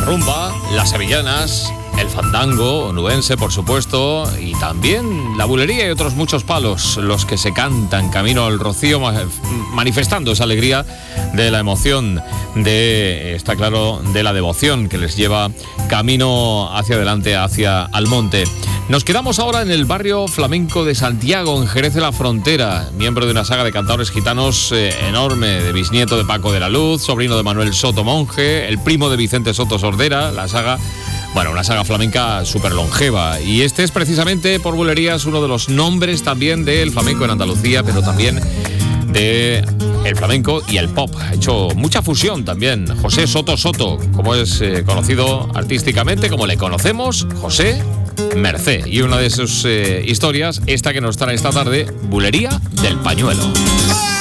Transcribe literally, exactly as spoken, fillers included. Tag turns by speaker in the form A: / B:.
A: rumba, las sevillanas, el fandango onubense, por supuesto, y también la bulería y otros muchos palos, los que se cantan camino al Rocío, manifestando esa alegría de la emoción, de, está claro, de la devoción que les lleva camino hacia adelante, hacia Almonte. Nos quedamos ahora en el barrio flamenco de Santiago, en Jerez de la Frontera, miembro de una saga de cantadores gitanos eh, enorme, de bisnieto de Paco de la Luz, sobrino de Manuel Soto Monje, el primo de Vicente Soto Sordera, la saga... Bueno, una saga flamenca súper longeva, y este es precisamente, por bulerías, uno de los nombres también del flamenco en Andalucía, pero también de el flamenco y el pop. Ha hecho mucha fusión también. José Soto Soto, como es eh, conocido artísticamente, como le conocemos, José Mercé. Y una de sus eh, historias, esta que nos trae esta tarde, Bulería del Pañuelo.